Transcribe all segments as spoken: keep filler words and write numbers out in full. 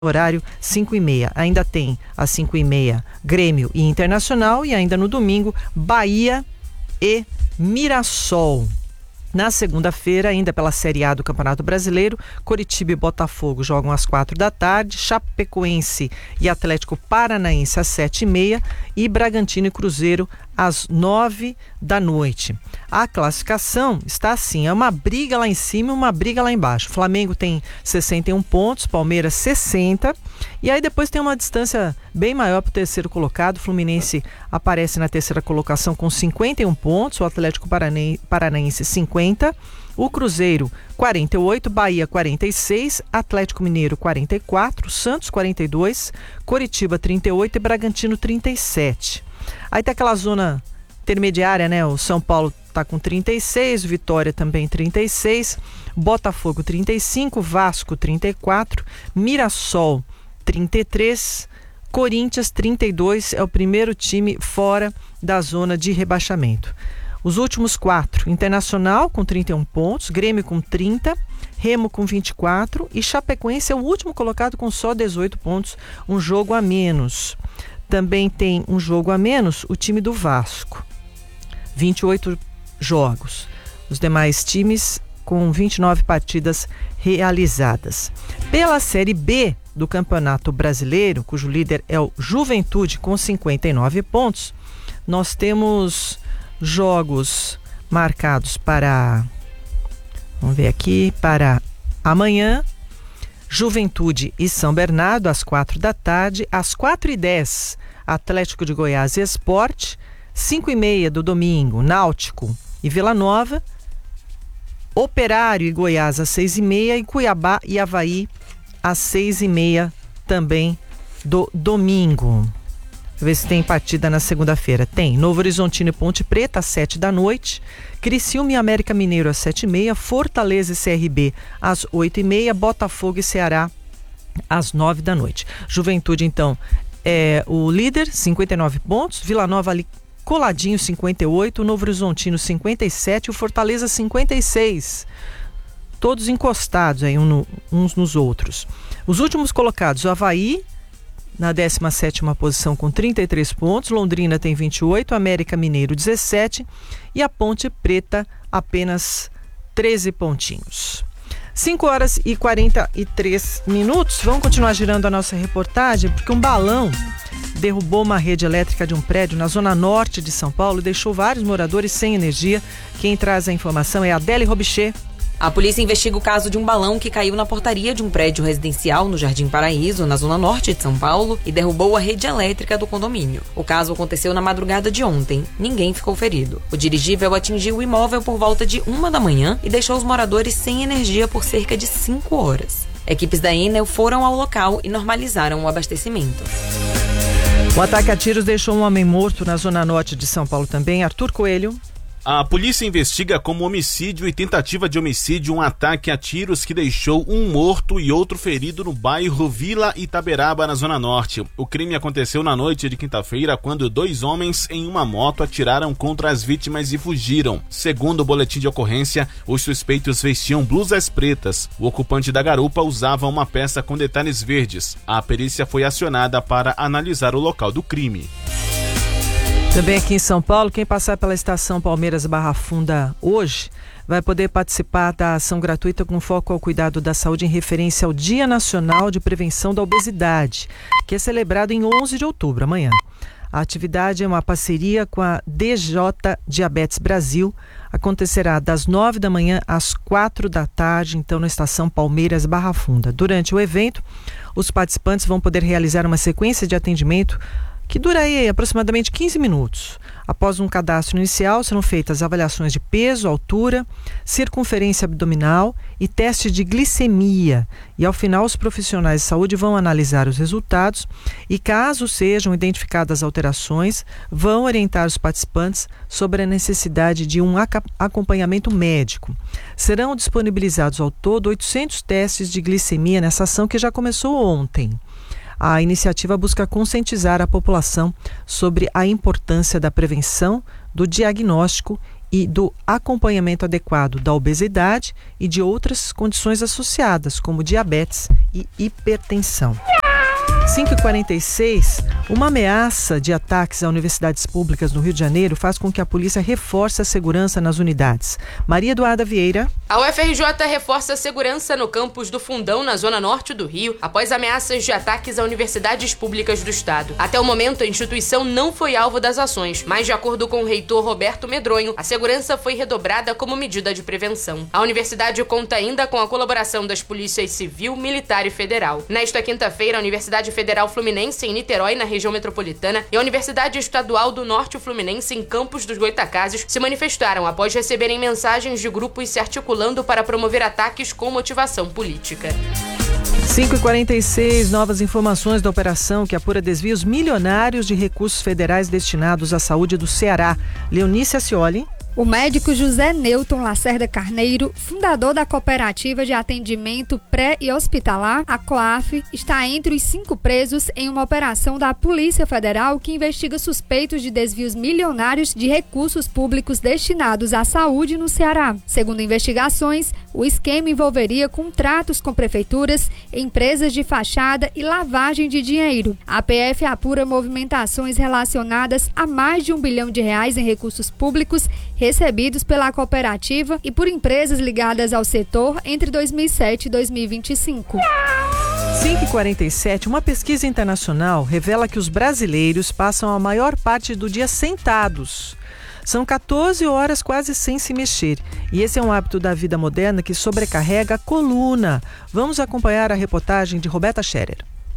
horário cinco e meia. Ainda tem às cinco e meia Grêmio e Internacional e ainda no domingo Bahia e Mirassol. Na segunda-feira, ainda pela Série A do Campeonato Brasileiro, Coritiba e Botafogo jogam às quatro da tarde, Chapecoense e Atlético Paranaense às sete e meia e Bragantino e Cruzeiro às nove da noite. A classificação está assim, é uma briga lá em cima e uma briga lá embaixo. O Flamengo tem sessenta e um pontos, Palmeiras sessenta, e aí depois tem uma distância bem maior para o terceiro colocado. O Fluminense aparece na terceira colocação com cinquenta e um pontos, o Atlético Paranaense cinquenta, o Cruzeiro quarenta e oito, Bahia quarenta e seis, Atlético Mineiro quarenta e quatro, Santos quarenta e dois, Coritiba trinta e oito e Bragantino trinta e sete. Aí tem aquela zona intermediária, né? O São Paulo está com trinta e seis, Vitória também trinta e seis, Botafogo trinta e cinco, Vasco trinta e quatro, Mirassol trinta e três, Corinthians trinta e dois, é o primeiro time fora da zona de rebaixamento. Os últimos quatro, Internacional com trinta e um pontos, Grêmio com trinta, Remo com vinte e quatro e Chapecoense é o último colocado com só dezoito pontos, um jogo a menos. Também tem um jogo a menos o time do Vasco, vinte e oito jogos. Os demais times com vinte e nove partidas realizadas. Pela Série B do Campeonato Brasileiro, cujo líder é o Juventude com cinquenta e nove pontos, nós temos jogos marcados para, vamos ver aqui, para amanhã, Juventude e São Bernardo às quatro da tarde, às quatro e dez, Atlético de Goiás e Sport, cinco e meia do domingo, Náutico e Vila Nova, Operário e Goiás às seis e meia e Cuiabá e Avaí às seis e meia também do domingo. Deixa eu ver se tem partida na segunda-feira. Tem Novo Horizontino e Ponte Preta às sete da noite, Criciúma e América Mineiro às sete e meia, Fortaleza e C R B às oito e meia, Botafogo e Ceará às nove da noite. Juventude, então, é o líder, cinquenta e nove pontos, Vila Nova ali coladinho, cinquenta e oito, o Novo Horizontino cinquenta e sete, o Fortaleza cinquenta e seis. Todos encostados aí um no, uns nos outros. Os últimos colocados, o Avaí na décima sétima posição com trinta e três pontos, Londrina tem vinte e oito, América Mineiro dezessete e a Ponte Preta apenas treze pontinhos. cinco horas e quarenta e três minutos. Vamos continuar girando a nossa reportagem, porque um balão derrubou uma rede elétrica de um prédio na zona norte de São Paulo e deixou vários moradores sem energia. Quem traz a informação é a Adélia Robichê. A polícia investiga o caso de um balão que caiu na portaria de um prédio residencial no Jardim Paraíso, na zona norte de São Paulo, e derrubou a rede elétrica do condomínio. O caso aconteceu na madrugada de ontem. Ninguém ficou ferido. O dirigível atingiu o imóvel por volta de uma da manhã e deixou os moradores sem energia por cerca de cinco horas. Equipes da Enel foram ao local e normalizaram o abastecimento. O ataque a tiros deixou um homem morto na zona norte de São Paulo também. Arthur Coelho. A polícia investiga como homicídio e tentativa de homicídio um ataque a tiros que deixou um morto e outro ferido no bairro Vila Itaberaba, na Zona Norte. O crime aconteceu na noite de quinta-feira, quando dois homens em uma moto atiraram contra as vítimas e fugiram. Segundo o boletim de ocorrência, os suspeitos vestiam blusas pretas. O ocupante da garupa usava uma peça com detalhes verdes. A perícia foi acionada para analisar o local do crime. Também aqui em São Paulo, quem passar pela estação Palmeiras Barra Funda hoje vai poder participar da ação gratuita com foco ao cuidado da saúde em referência ao Dia Nacional de Prevenção da Obesidade, que é celebrado em onze de outubro, amanhã. A atividade é uma parceria com a D J Diabetes Brasil. Acontecerá das nove da manhã às quatro da tarde, então na estação Palmeiras Barra Funda. Durante o evento, os participantes vão poder realizar uma sequência de atendimento que dura aí aproximadamente quinze minutos. Após um cadastro inicial, serão feitas avaliações de peso, altura, circunferência abdominal e teste de glicemia. E ao final, os profissionais de saúde vão analisar os resultados e, caso sejam identificadas alterações, vão orientar os participantes sobre a necessidade de um acompanhamento médico. Serão disponibilizados ao todo oitocentos testes de glicemia nessa ação que já começou ontem. A iniciativa busca conscientizar a população sobre a importância da prevenção, do diagnóstico e do acompanhamento adequado da obesidade e de outras condições associadas, como diabetes e hipertensão. cinco e quarenta e seis, uma ameaça de ataques a universidades públicas no Rio de Janeiro faz com que a polícia reforce a segurança nas unidades. Maria Eduarda Vieira. A U F R J reforça a segurança no campus do Fundão, na zona norte do Rio, após ameaças de ataques a universidades públicas do estado. Até o momento, a instituição não foi alvo das ações, mas de acordo com o reitor Roberto Medronho, a segurança foi redobrada como medida de prevenção. A universidade conta ainda com a colaboração das polícias civil, militar e federal. Nesta quinta-feira, a Universidade Federal Fluminense, em Niterói, na região metropolitana, e a Universidade Estadual do Norte Fluminense, em Campos dos Goitacazes, se manifestaram após receberem mensagens de grupos se articulando para promover ataques com motivação política. cinco e quarenta e seis, novas informações da operação que apura desvios milionários de recursos federais destinados à saúde do Ceará. Leonice Ascioli. O médico José Newton Lacerda Carneiro, fundador da Cooperativa de Atendimento Pré e Hospitalar, a COAF, está entre os cinco presos em uma operação da Polícia Federal que investiga suspeitos de desvios milionários de recursos públicos destinados à saúde no Ceará. Segundo investigações, o esquema envolveria contratos com prefeituras, empresas de fachada e lavagem de dinheiro. A P F apura movimentações relacionadas a mais de um bilhão de reais em recursos públicos recebidos pela cooperativa e por empresas ligadas ao setor entre dois mil e sete e dois mil e vinte e cinco. cinco e quarenta e sete, uma pesquisa internacional revela que os brasileiros passam a maior parte do dia sentados. São quatorze horas quase sem se mexer. E esse é um hábito da vida moderna que sobrecarrega a coluna. Vamos acompanhar a reportagem de Roberta Scherer.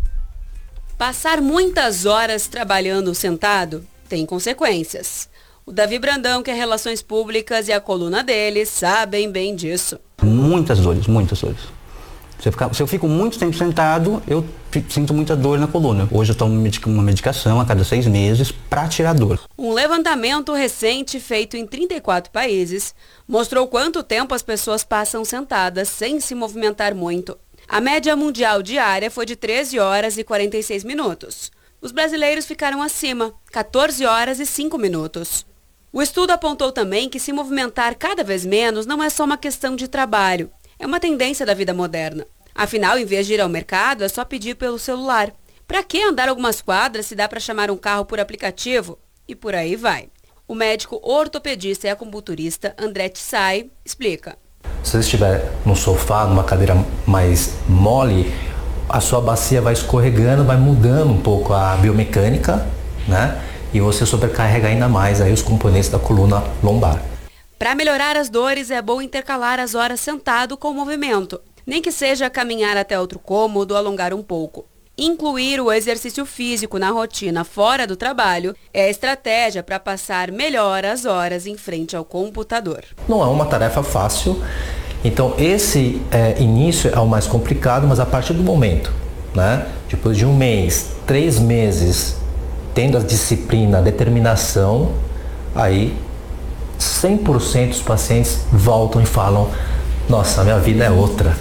Passar muitas horas trabalhando sentado tem consequências. O Davi Brandão, que é Relações Públicas, e a coluna dele sabem bem disso. Muitas dores, muitas dores. Se eu, ficar, se eu fico muito tempo sentado, eu sinto muita dor na coluna. Hoje eu tomo uma medicação a cada seis meses para tirar dor. Um levantamento recente feito em trinta e quatro países mostrou quanto tempo as pessoas passam sentadas sem se movimentar muito. A média mundial diária foi de treze horas e quarenta e seis minutos. Os brasileiros ficaram acima, quatorze horas e cinco minutos. O estudo apontou também que se movimentar cada vez menos não é só uma questão de trabalho, é uma tendência da vida moderna. Afinal, em vez de ir ao mercado, é só pedir pelo celular. Para que andar algumas quadras se dá para chamar um carro por aplicativo? E por aí vai. O médico ortopedista e acupunturista André Tsai explica. Se você estiver no sofá, numa cadeira mais mole, a sua bacia vai escorregando, vai mudando um pouco a biomecânica, né? E você sobrecarrega ainda mais aí os componentes da coluna lombar. Para melhorar as dores, é bom intercalar as horas sentado com o movimento. Nem que seja caminhar até outro cômodo, alongar um pouco. Incluir o exercício físico na rotina fora do trabalho é a estratégia para passar melhor as horas em frente ao computador. Não é uma tarefa fácil, então esse é, início é o mais complicado, mas a partir do momento, né? Depois de um mês, três meses, tendo a disciplina, a determinação, aí cem por cento dos pacientes voltam e falam: nossa, minha vida é outra.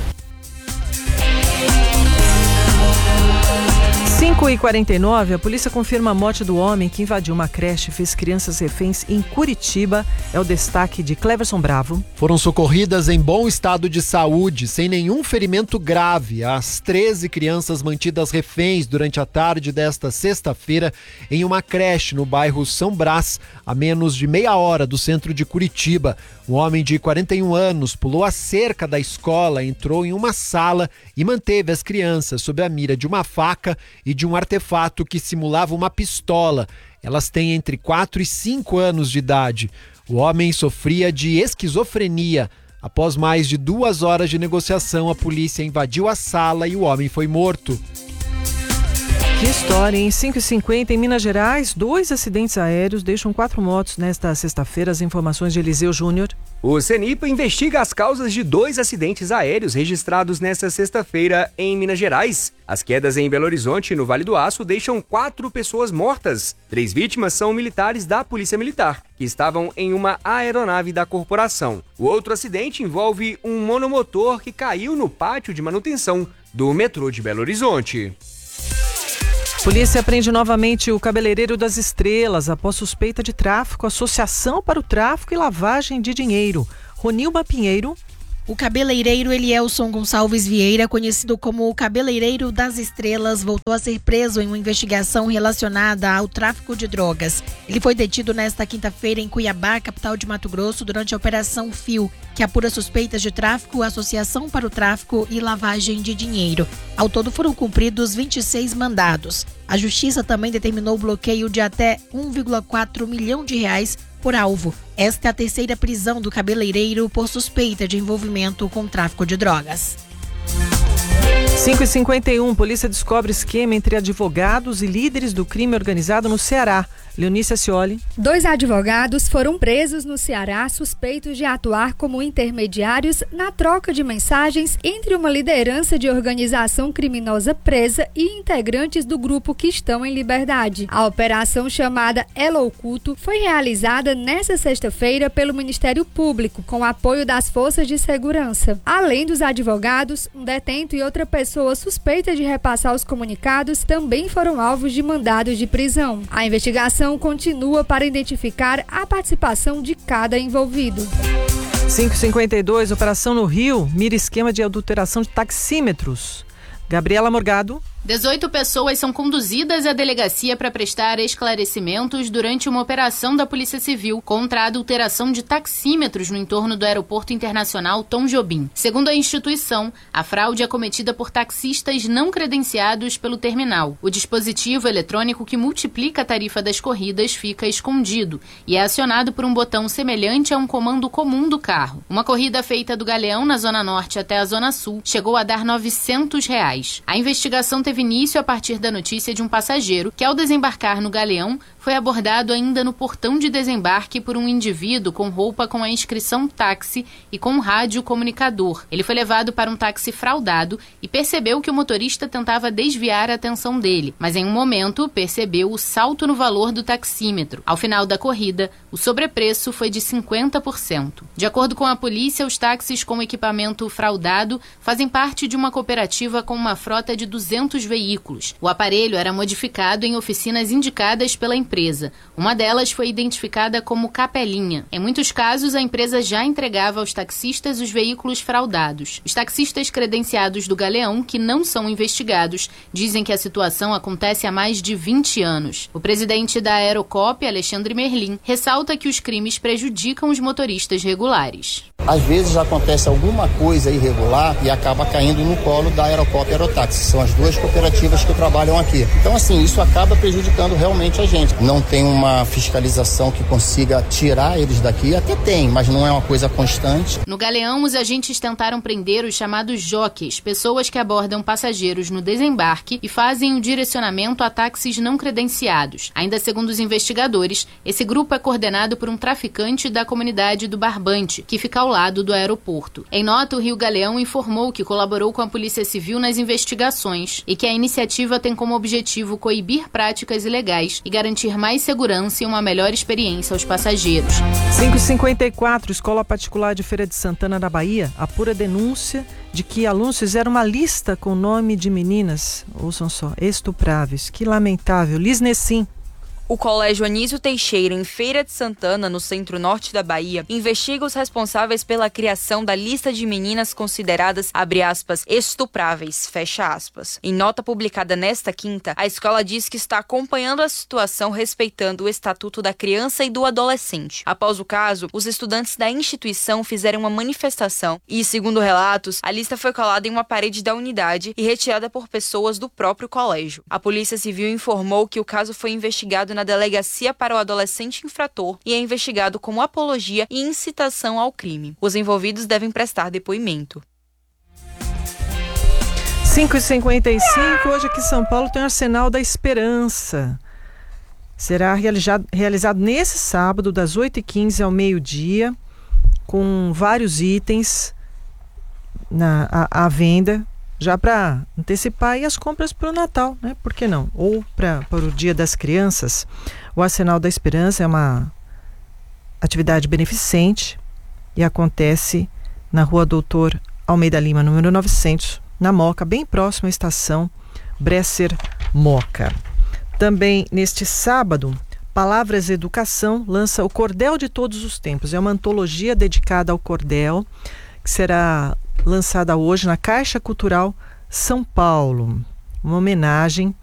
cinco e quarenta e nove, a polícia confirma a morte do homem que invadiu uma creche e fez crianças reféns em Curitiba. É o destaque de Cleverson Bravo. Foram socorridas em bom estado de saúde, sem nenhum ferimento grave, as treze crianças mantidas reféns durante a tarde desta sexta-feira em uma creche no bairro São Brás, a menos de meia hora do centro de Curitiba. Um homem de quarenta e um anos pulou a cerca da escola, entrou em uma sala e manteve as crianças sob a mira de uma faca e de um artefato que simulava uma pistola. Elas têm entre quatro e cinco anos de idade. O homem sofria de esquizofrenia. Após mais de duas horas de negociação, a polícia invadiu a sala e o homem foi morto. Que história, em cinco e cinquenta, em Minas Gerais, dois acidentes aéreos deixam quatro mortos nesta sexta-feira. As informações de Eliseu Júnior. O CENIPA investiga as causas de dois acidentes aéreos registrados nesta sexta-feira em Minas Gerais. As quedas em Belo Horizonte e no Vale do Aço deixam quatro pessoas mortas. Três vítimas são militares da Polícia Militar, que estavam em uma aeronave da corporação. O outro acidente envolve um monomotor que caiu no pátio de manutenção do metrô de Belo Horizonte. Polícia prende novamente o cabeleireiro das Estrelas após suspeita de tráfico, associação para o tráfico e lavagem de dinheiro. Ronilma Pinheiro. O cabeleireiro Elielson Gonçalves Vieira, conhecido como o Cabeleireiro das Estrelas, voltou a ser preso em uma investigação relacionada ao tráfico de drogas. Ele foi detido nesta quinta-feira em Cuiabá, capital de Mato Grosso, durante a Operação Fio, que apura suspeitas de tráfico, associação para o tráfico e lavagem de dinheiro. Ao todo foram cumpridos vinte e seis mandados. A Justiça também determinou o bloqueio de até um vírgula quatro milhão de reais por alvo. Esta é a terceira prisão do cabeleireiro por suspeita de envolvimento com tráfico de drogas. cinco e cinquenta e um, polícia descobre esquema entre advogados e líderes do crime organizado no Ceará. Leonícia Scioli. Dois advogados foram presos no Ceará suspeitos de atuar como intermediários na troca de mensagens entre uma liderança de organização criminosa presa e integrantes do grupo que estão em liberdade. A operação, chamada Elo Oculto, foi realizada nesta sexta-feira pelo Ministério Público, com apoio das forças de segurança. Além dos advogados, um detento e outra pessoa suspeita de repassar os comunicados também foram alvos de mandados de prisão. A investigação continua para identificar a participação de cada envolvido. cinco e cinquenta e dois, operação no Rio, mira esquema de adulteração de taxímetros. Gabriela Morgado. dezoito pessoas são conduzidas à delegacia para prestar esclarecimentos durante uma operação da Polícia Civil contra a adulteração de taxímetros no entorno do Aeroporto Internacional Tom Jobim. Segundo a instituição, a fraude é cometida por taxistas não credenciados pelo terminal. O dispositivo eletrônico que multiplica a tarifa das corridas fica escondido e é acionado por um botão semelhante a um comando comum do carro. Uma corrida feita do Galeão, na Zona Norte até a Zona Sul, chegou a dar novecentos reais. A investigação teve teve início a partir da notícia de um passageiro que, ao desembarcar no Galeão, foi abordado ainda no portão de desembarque por um indivíduo com roupa com a inscrição táxi e com um rádio comunicador. Ele foi levado para um táxi fraudado e percebeu que o motorista tentava desviar a atenção dele, mas em um momento percebeu o salto no valor do taxímetro. Ao final da corrida, o sobrepreço foi de cinquenta por cento. De acordo com a polícia, os táxis com equipamento fraudado fazem parte de uma cooperativa com uma frota de duzentos veículos. O aparelho era modificado em oficinas indicadas pela empresa. Uma delas foi identificada como Capelinha. Em muitos casos, a empresa já entregava aos taxistas os veículos fraudados. Os taxistas credenciados do Galeão, que não são investigados, dizem que a situação acontece há mais de vinte anos. O presidente da Aerocop, Alexandre Merlin, ressalta que os crimes prejudicam os motoristas regulares. Às vezes acontece alguma coisa irregular e acaba caindo no colo da Aerocop e Aerotáxi. São as duas cooperativas que trabalham aqui. Então, assim, isso acaba prejudicando realmente a gente. Não tem uma fiscalização que consiga tirar eles daqui. Até tem, mas não é uma coisa constante. No Galeão, os agentes tentaram prender os chamados jockeys, pessoas que abordam passageiros no desembarque e fazem o direcionamento a táxis não credenciados. Ainda segundo os investigadores, esse grupo é coordenado por um traficante da comunidade do Barbante, que fica ao lado do aeroporto. Em nota, o Rio Galeão informou que colaborou com a Polícia Civil nas investigações e que a iniciativa tem como objetivo coibir práticas ilegais e garantir mais segurança e uma melhor experiência aos passageiros. cinco e cinquenta e quatro, Escola Particular de Feira de Santana, na Bahia, apura denúncia de que alunos fizeram uma lista com o nome de meninas, ouçam só, estupráveis. Que lamentável. Liz Nessim. O Colégio Anísio Teixeira, em Feira de Santana, no centro-norte da Bahia, investiga os responsáveis pela criação da lista de meninas consideradas, abre aspas, estupráveis, fecha aspas. Em nota publicada nesta quinta, a escola diz que está acompanhando a situação respeitando o Estatuto da Criança e do Adolescente. Após o caso, os estudantes da instituição fizeram uma manifestação e, segundo relatos, a lista foi colada em uma parede da unidade e retirada por pessoas do próprio colégio. A Polícia Civil informou que o caso foi investigado na Delegacia para o Adolescente Infrator e é investigado como apologia e incitação ao crime. Os envolvidos devem prestar depoimento. cinco e cinquenta e cinco, hoje aqui em São Paulo tem o Arsenal da Esperança. Será realizado, realizado nesse sábado, das oito e quinze ao meio-dia, com vários itens na, à, à venda, já para antecipar aí as compras para o Natal, né? Por que não? Ou para o Dia das Crianças. O Arsenal da Esperança é uma atividade beneficente e acontece na Rua Doutor Almeida Lima, número novecentos, na Moca, bem próximo à estação Bresser Moca. Também neste sábado, Palavras Educação lança o Cordel de Todos os Tempos. É uma antologia dedicada ao cordel, que será lançada hoje na Caixa Cultural São Paulo. Uma homenagem